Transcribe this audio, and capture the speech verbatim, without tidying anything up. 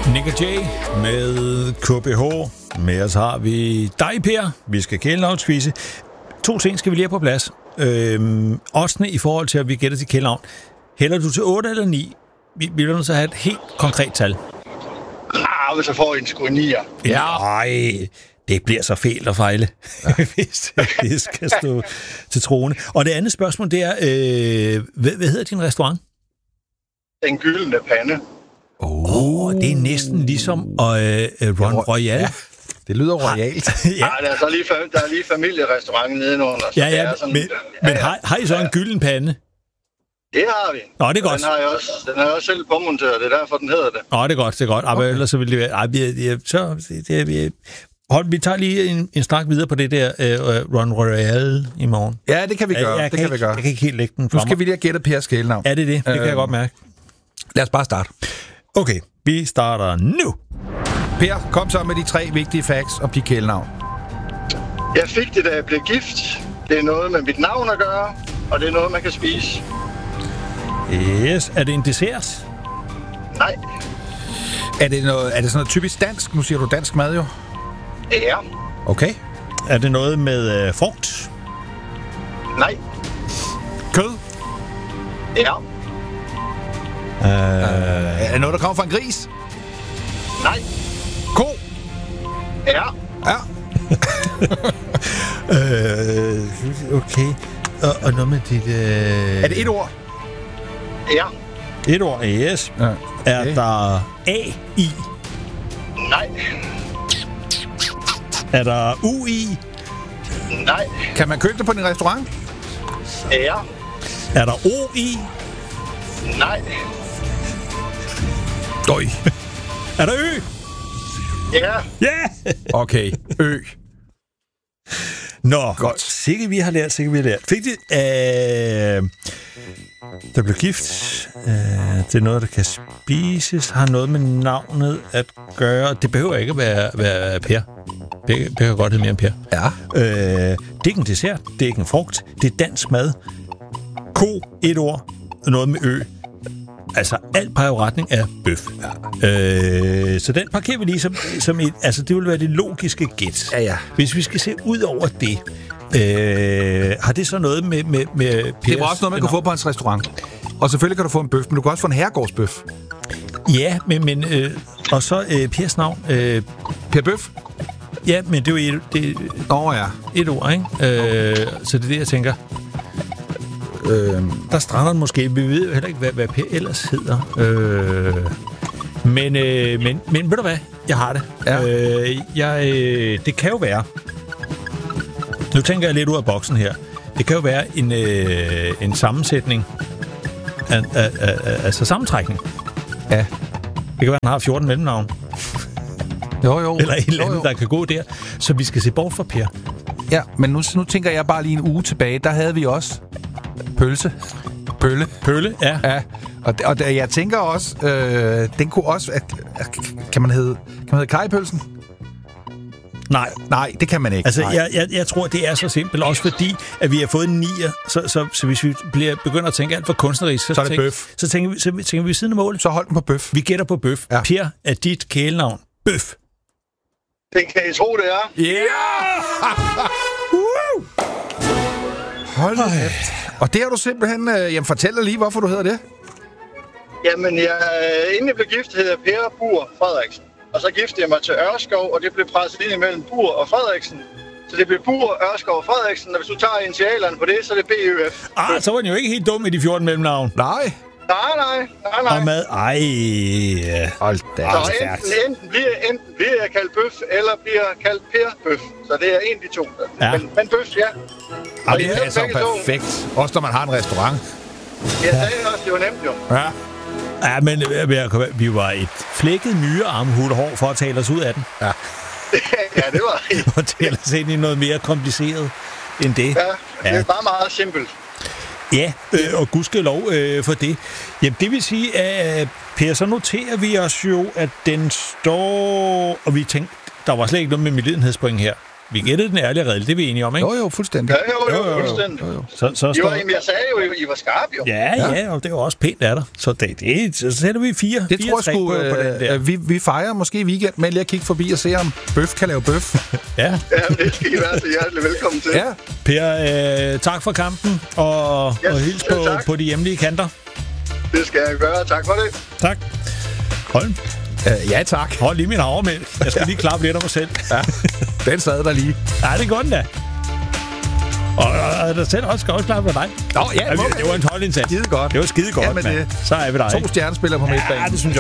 Nick og Jay med K B H. Med os har vi dig, Per. Vi skal kælenavnsquizze. To ting skal vi lige have på plads. Øhm, Oddsene i forhold til, at vi gætter til kælenavn. Hælder du til otte eller ni? Vi bliver nødt til at have et helt konkret tal. Ah, hvis jeg får en sgu nier. Ja. Ej, det bliver så fælt at fejle, ja. Hvis det skal stå til troende. Og det andet spørgsmål, det er, øh, hvad, hvad hedder din restaurant? Den gyldne pande. Åh, oh, det er næsten ligesom øh, Ron Royal. Ja, det lyder royalt. Ja, ja der, er så lige, der er lige familierestaurant nedenunder. Ja, ja, sådan, men, ja, men har, har I så en gylden pande? Det har vi. Nå, det er godt. Den har jeg også, den har jeg også selv påmonteret, det er derfor, den hedder det. Nå, det er godt, det er godt. Okay. Ellers så vil det være... Ej, vi, ja, så, det, vi, hold, vi tager lige en, en snak videre på det der uh, Ron Royal i morgen. Ja, det kan vi gøre. Jeg, jeg det kan kan ikke, vi gøre. Jeg kan ikke helt lægge den fra Nu skal mig. vi lige have gættet Pers kælenavn. Ja, det er det. Det øh, kan jeg godt mærke. Lad os bare starte. Okay, vi starter nu. Per, kom så med de tre vigtige facts om dit kælenavn. Jeg fik det, da jeg blev gift. Det er noget med mit navn at gøre, og det er noget, man kan spise. Yes. Er det en dessert? Nej. Er det, noget, er det sådan noget typisk dansk? Nu siger du dansk mad jo. Ja. Okay. Er det noget med øh, frugt? Nej. Kød? Ja. Uh, er det noget, der kommer fra en gris? Nej. Ko? Ja. Ja. øh, okay. Og, og noget med dit... Øh... Er det et ord? Ja. Et ord, yes. Ja. Okay. Er der A i? Nej. Er der U i? Nej. Kan man købe det på din restaurant? Ja. Er der O i? Nej. Døj. Er der Ø? Ja. Ja! Yeah! Okay, Ø. Nå, godt. Sikke vi har lært, sikke vi har lært. Fik det, øh, der blev gift. Øh, det er noget, der kan spises. Har noget med navnet at gøre. Det behøver ikke at være, være Per. Per, Per kan godt hedde mere end Per. Ja. Øh, det er ikke en dessert. Det er ikke en frugt. Det er dansk mad. Ko, et ord. Noget med Ø. Altså, alt peger i retning af bøf. Ja. Øh, så den parkerer vi lige som, som et... Altså, det vil være det logiske gæt. Ja, ja. Hvis vi skal se ud over det, øh, har det så noget med... med, med Pers, det var også noget, man kan få på hans restaurant. Og selvfølgelig kan du få en bøf, men du kan også få en herregårdsbøf. Ja, men... men øh, og så øh, Pers navn. Øh, Per Bøf? Ja, men det er jo et, det, oh, ja. et ord, ikke? Øh, så det er det, jeg tænker... Øhm. Der strander den måske. Vi ved jo heller ikke, hvad, hvad Per ellers hedder. Øh, men, øh, men, men ved du hvad? Jeg har det. Ja. Øh, jeg, øh, det kan jo være... Nu tænker jeg lidt ud af boksen her. Det kan jo være en, øh, en sammensætning af, af, af, af altså sammentrækning. Ja. Det kan være, han har fjorten mellemnavn. Jo, jo. Eller et eller andet, jo, jo. der kan gå der. Så vi skal se bort fra Per. Ja, men nu, nu tænker jeg bare lige en uge tilbage. Der havde vi også pølse. Pølle. Pølle, ja. Ja. Og, og jeg tænker også, øh, den kunne også... At, kan man hedde, kan man hedde kajepølsen? Nej. Nej, det kan man ikke. Altså, jeg, jeg, jeg tror, det er så simpelt. Også fordi, at vi har fået en nier. Så, så, så hvis vi bliver, begynder at tænke alt for kunstnerisk, så, så er det tænk, bøf. Så tænker vi, så tænker vi ved siden af målet. Så hold den på bøf. Vi gætter på bøf. Ja. Per er dit kælenavn. Bøf. Det kan I tro, det er. Ja! Yeah! Hold da. Og det har du simpelthen... Øh, jamen, fortæl dig lige, hvorfor du hedder det. Jamen, jeg, inden jeg blev gift, hed jeg Per Bur Frederiksen. Og så giftede jeg mig til Ørskov, og det blev presset ind imellem Bur og Frederiksen. Så det blev Bur, Ørskov og Frederiksen, og hvis du tager initialerne på det, så er det B Ø F. Ah, så var den jo ikke helt dum i de fjorten mellemnavn. Nej. Nej, nej, nej, nej. Og mad, ej. Hold da. Så enten, enten, bliver, enten bliver jeg kaldt Bøf, eller bliver kaldt Per Bøf. Så det er en af de to. Ja. Men, men Bøf, ja. Og det passer jo perfekt. Også når man har en restaurant. Jeg sagde også, det var nemt jo. Ja. Ja, men vi var et flækket nye armhulehår for at tale os ud af den. Ja, ja det var det. Og tale os ind i noget mere kompliceret end det. Ja, det er ja. bare meget simpelt. Ja, øh, og gudskelov øh, for det. Jamen, det vil sige, at Per, så noterer vi os jo, at den står... Og vi tænkte, der var slet ikke noget med medlidenhedspoint her. vi gættede den ærlige redel, det er vi enige om, ikke? Jo, jo, fuldstændig. Ja, jo, jo, jo, fuldstændig. Jo, jo. Så, så I står... var, jamen, jeg sagde jo, I var skarpe jo. Ja, ja, ja, og det er jo også pænt af dig. Så, det, det, så sætter vi fire, Det fire tror jeg træk sgu, på, på den der. øh, vi, vi fejrer måske weekend med lige at kigge forbi og se, om bøf kan lave bøf. Ja. Ja, det skal I være så hjertelig velkommen til. Ja. Per, øh, tak for kampen, og, Ja, og hils ja, på, tak. på de hjemlige kanter. Det skal jeg gøre. Tak for det. Tak. Hold, Uh, ja, tak. hold lige min havremælk. Jeg skal lige klappe lidt af mig selv. Ja. Den sad der lige. Ja, det går den da. Og, og, og der selv også skal også klappe for dig. Nå, ja, Ja, det var en holdindsats. Skide godt. Det var skide godt, Ja, men mand. det- Så er vi der, To ikke? stjernespillere på midtbanen. Ja, det synes jeg.